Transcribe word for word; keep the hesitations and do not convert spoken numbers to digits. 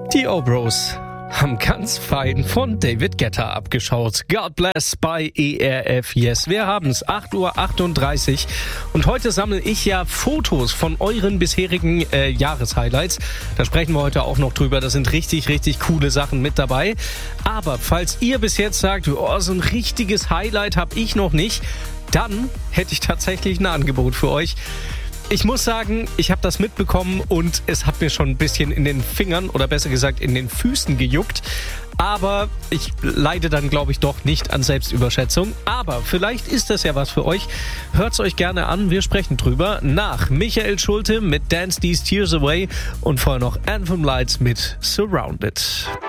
Die O-Bros haben ganz fein von David Guetta abgeschaut. God bless bei E R F Yes. Wir haben's, acht Uhr achtunddreißig. Und heute sammle ich ja Fotos von euren bisherigen äh, Jahreshighlights. Da sprechen wir heute auch noch drüber. Da sind richtig, richtig coole Sachen mit dabei. Aber falls ihr bis jetzt sagt, oh, so ein richtiges Highlight habe ich noch nicht, dann hätte ich tatsächlich ein Angebot für euch. Ich muss sagen, ich habe das mitbekommen und es hat mir schon ein bisschen in den Fingern oder besser gesagt in den Füßen gejuckt. Aber ich leide dann, glaube ich, doch nicht an Selbstüberschätzung. Aber vielleicht ist das ja was für euch. Hört's euch gerne an, wir sprechen drüber. Nach Michael Schulte mit Dance These Tears Away und vorher noch Anthem Lights mit Surrounded.